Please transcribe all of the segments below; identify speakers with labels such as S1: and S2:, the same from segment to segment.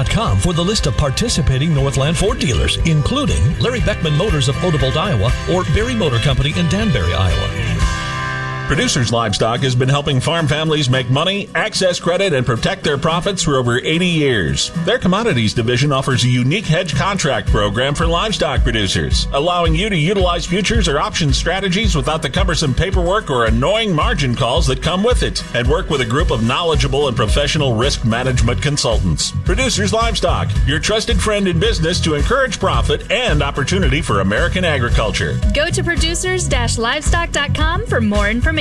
S1: LivestockGuide.com for the list of participating Northland Ford dealers, including Larry Beckman Motors of Odebolt, Iowa, or Berry Motor Company in Danbury, Iowa.
S2: Producers Livestock has been helping farm families make money, access credit, and protect their profits for over 80 years. Their commodities division offers a unique hedge contract program for livestock producers, allowing you to utilize futures or option strategies without the cumbersome paperwork or annoying margin calls that come with it, and work with a group of knowledgeable and professional risk management consultants. Producers Livestock, your trusted friend in business to encourage profit and opportunity for American agriculture.
S3: Go to producers-livestock.com for more information.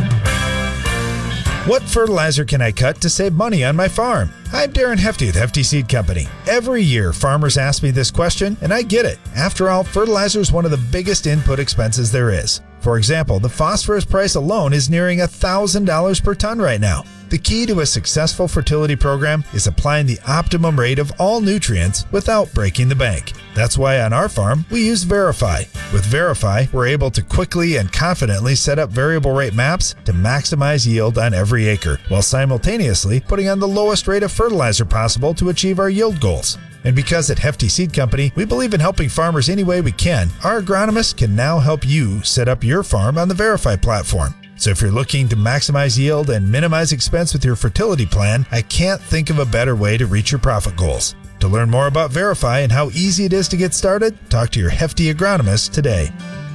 S4: What fertilizer can I cut to save money on my farm? I'm Darren Hefty with Hefty Seed Company. Every year, farmers ask me this question, and I get it. After all, fertilizer is one of the biggest input expenses there is. For example, the phosphorus price alone is nearing $1,000 per ton right now. The key to a successful fertility program is applying the optimum rate of all nutrients without breaking the bank. That's why on our farm, we use Verify. With Verify, we're able to quickly and confidently set up variable rate maps to maximize yield on every acre, while simultaneously putting on the lowest rate of fertilizer possible to achieve our yield goals. And because at Hefty Seed Company, we believe in helping farmers any way we can, our agronomists can now help you set up your farm on the Verify platform. So if you're looking to maximize yield and minimize expense with your fertility plan, I can't think of a better way to reach your profit goals. To learn more about Verify and how easy it is to get started, talk to your Hefty agronomist today.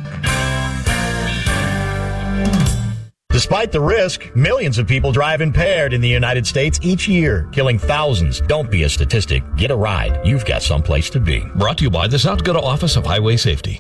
S5: Despite the risk, millions of people drive impaired in the United States each year, killing thousands. Don't be a statistic. Get a ride. You've got someplace to be.
S1: Brought to you by the South Dakota Office of Highway Safety.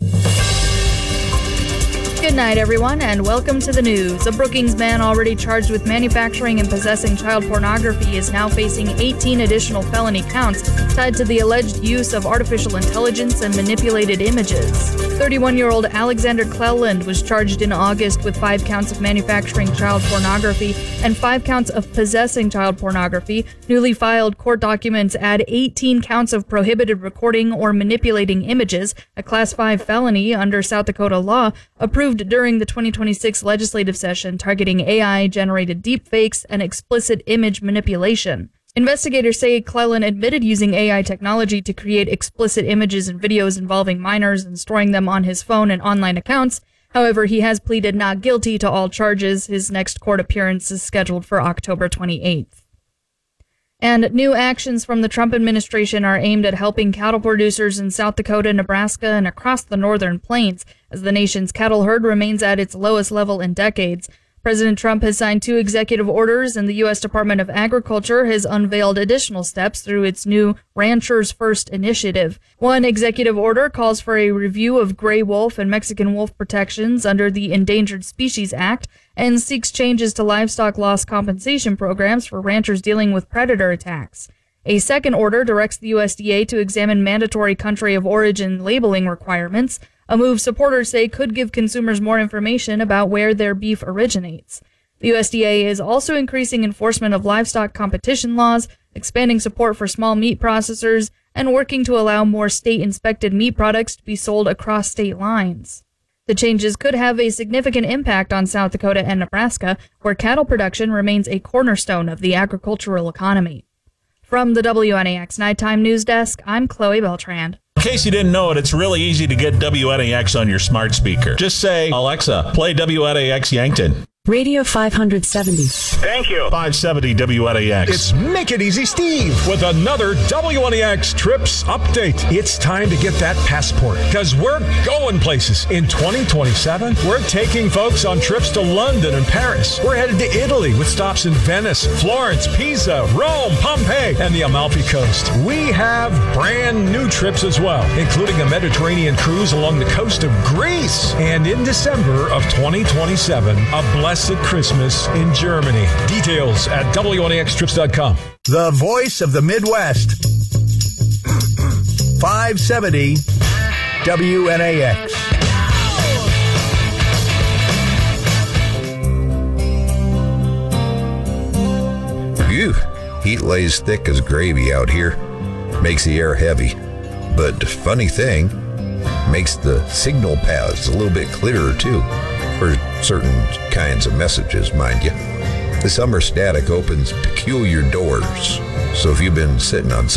S3: Good night, everyone, and welcome to the news. A Brookings man already charged with manufacturing and possessing child pornography is now facing 18 additional felony counts tied to the alleged use of artificial intelligence and manipulated images. 31-year-old Alexander Cleland was charged in August with 5 counts of manufacturing child pornography and 5 counts of possessing child pornography. Newly filed court documents add 18 counts of prohibited recording or manipulating images, a Class 5 felony under South Dakota law, approved during the 2026 legislative session targeting AI-generated deepfakes and explicit image manipulation. Investigators say Cleland admitted using AI technology to create explicit images and videos involving minors and storing them on his phone and online accounts. However, he has pleaded not guilty to all charges. His next court appearance is scheduled for October 28th. And new actions from the Trump administration are aimed at helping cattle producers in South Dakota, Nebraska, and across the northern plains as the nation's cattle herd remains at its lowest level in decades. President Trump has signed 2 executive orders, and the U.S. Department of Agriculture has unveiled additional steps through its new Ranchers First initiative. One executive order calls for a review of gray wolf and Mexican wolf protections under the Endangered Species Act and seeks changes to livestock loss compensation programs for ranchers dealing with predator attacks. A second order directs the USDA to examine mandatory country of origin labeling requirements, a move supporters say could give consumers more information about where their beef originates. The USDA is also increasing enforcement of livestock competition laws, expanding support for small meat processors, and working to allow more state-inspected meat products to be sold across state lines. The changes could have a significant impact on South Dakota and Nebraska, where cattle production remains a cornerstone of the agricultural economy. From the WNAX Nighttime News Desk, I'm Chloe Beltrand.
S2: In case you didn't know it, it's really easy to get WNAX on your smart speaker. Just say, Alexa, play WNAX Yankton.
S6: Radio 570.
S2: Thank you. 570 WNAX.
S7: It's Make It Easy Steve with another WNAX Trips update. It's time to get that passport because we're going places. In 2027, we're taking folks on trips to London and Paris. We're headed to Italy with stops in Venice, Florence, Pisa, Rome, Pompeii, and the Amalfi Coast. We have brand new trips as well, including a Mediterranean cruise along the coast of Greece. And in December of 2027, a Blessed Christmas in Germany. Details at WNAXtrips.com.
S8: The voice of the Midwest. 570 WNAX.
S9: Phew, heat lays thick as gravy out here. Makes the air heavy. But funny thing, makes the signal paths a little bit clearer too. For certain kinds of messages, mind you. The summer static opens peculiar doors. So if you've been sitting on